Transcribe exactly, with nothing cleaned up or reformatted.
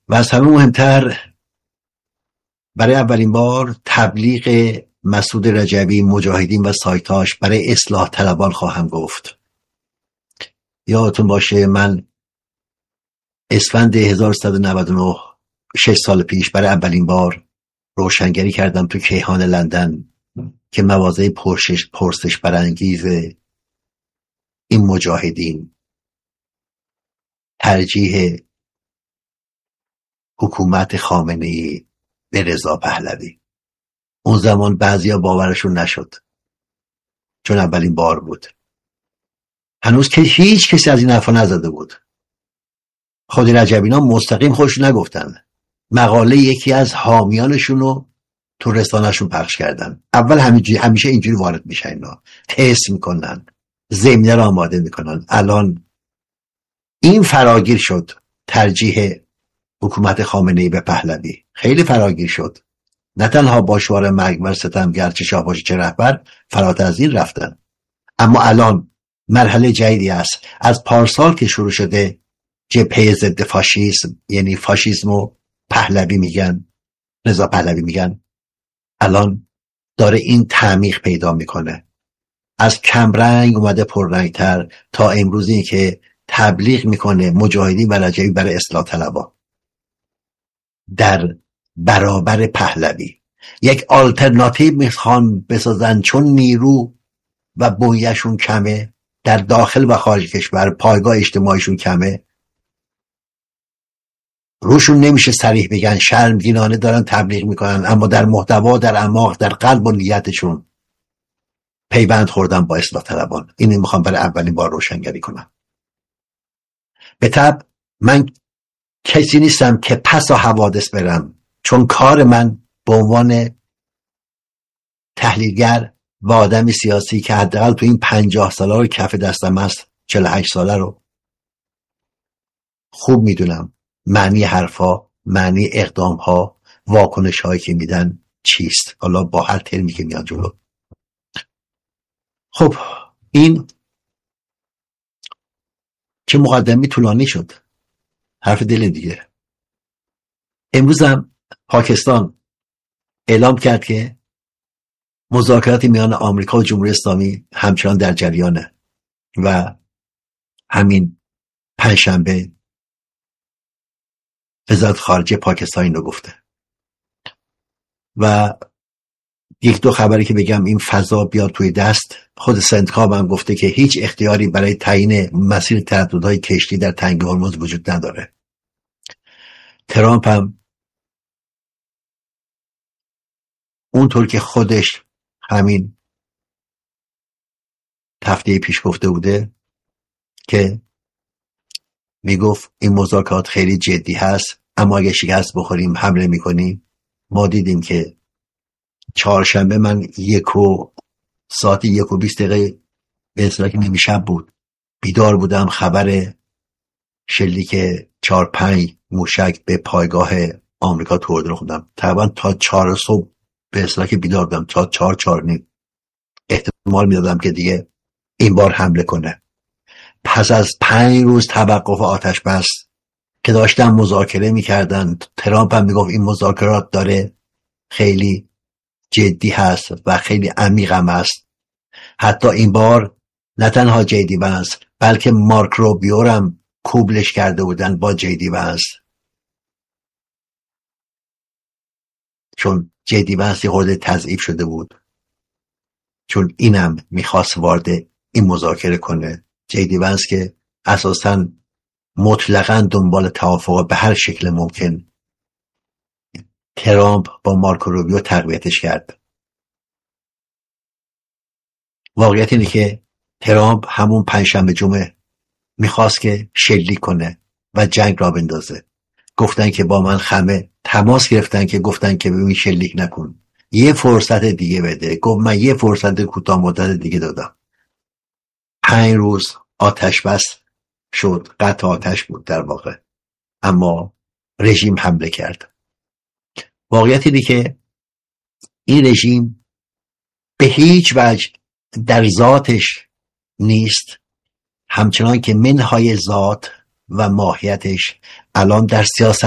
و از همه مهمتر برای اولین بار تبلیغ مسعود رجبی، مجاهدین و سایتاش برای اصلاح طلبان خواهم گفت. یادتون باشه من اسفند هزار و سیصد و نود و نه، شش سال پیش، برای اولین بار روشنگری کردم تو کیهان لندن که مواضع پرسش پرسش برانگیز این مجاهدین، ترجیح حکومت خامنه‌ای به رضا پهلوی. اون زمان بعضیا باورشون نشد چون اولین بار بود، هنوز که هیچ کسی از این حرفا نزده بود. خود رجبینا مستقیم خودشون نگفتن، مقاله یکی از حامیانشون رو تو رسانه‌شون پخش کردن. اول همیشه همیشه اینجوری وارد میشن، اینا تست میکنن، زمینه رو آماده میکنن. الان این فراگیر شد، ترجیح حکومت خامنه‌ای به پهلوی خیلی فراگیر شد. نه تنها باشوار مرگبر ستمگر چه شاهباش چه رهبر فراتر از این رفتن، اما الان مرحله جدیدی است. از پارسال که شروع شده جبهه ضد فاشیسم، یعنی فاشیسم و پهلوی میگن، رضا پهلوی میگن، الان داره این تعمیق پیدا میکنه. از کمرنگ اومده پررنگتر تا امروزی که تبلیغ میکنه مجاهدین و رجبی برای اصلاح طلبان در برابر پهلوی. یک آلترناتیو میخوان بسازن چون نیرو و بنیه‌شون کمه، در داخل و خارج کشور پایگاه اجتماعیشون کمه، روشون نمیشه صریح بگن، شرمگینانه دارن تبلیغ میکنن، اما در محتوا، در اعماق، در قلب و نیتشون پیوند خوردن با اصلاح طلبان. اینو میخوام برای اولین بار روشنگری کنم. به طب من کسی نیستم که پس حوادث برم، چون کار من به عنوان تحلیلگر و آدم سیاسی که حداقل تو این پنجاه ساله رو کف دستم هست، چهل و هشت ساله رو خوب میدونم معنی حرفا، معنی اقدامها، واکنش هایی که میدن چیست، حالا با هر ترمی که میاد جلو. خب این چه مقدمی طولانی شد، حرف دل دیگه. امروز هم پاکستان اعلام کرد که مذاکرات میان آمریکا و جمهوری اسلامی همچنان در جریانه و همین پنجشنبه وزارت خارجه پاکستان این رو گفته. و یک دو خبری که بگم این فضا بیاد توی دست. خود سنتکاب هم گفته که هیچ اختیاری برای تعیین مسیر ترددهای کشتی در تنگه هرمز وجود نداره. ترامپ هم اونطور که خودش همین هفته پیش گفته بوده که میگفت این مذاکرات خیلی جدی هست، اما اگه شکست بخوریم حمله میکنیم. ما دیدیم که چهارشنبه من یک و ساعت یک و بیست دقیقه به اصطلاح که نیمه شب بود بیدار بودم، خبر شلیک چهار پنج موشک به پایگاه آمریکا تو اردن خوندم. تقریبا تا چهار صبح به اصطلاح که بیدار بودم، تا چهار چهار نیم احتمال میدادم که دیگه این بار حمله کنه. پس از پنج روز توقف آتش بس که داشتن مذاکره میکردن، ترامپ هم میگفت این مذاکرات داره خیلی جدی هست و خیلی عمیق هم هست. حتی این بار نه تنها جدی بس بلکه مارک روبیو هم کوبلش کرده بودن با جدی بس، چون جدی بس یه خورده تضعیف شده بود، چون اینم میخواست وارد این مذاکره کنه. جدی بس که اساساً مطلقاً دنبال توافق به هر شکل ممکن، ترامپ با مارکو روبیو تقویتش کرد. واقعیت اینه که ترامپ همون پنجشنبه جمعه میخواست که شلیک کنه و جنگ را بندازه. گفتن که با من خمه تماس گرفتن که گفتن که ببین شلیک نکن، یه فرصت دیگه بده. گفت من یه فرصت کوتاه مدت دیگه دادم. پنج روز آتش بس شد، قطع آتش بود در واقع، اما رژیم حمله کرد. واقعیت اینه که این رژیم به هیچ وجه در ذاتش نیست، همچنان که منهای ذات و ماهیتش الان در سیاست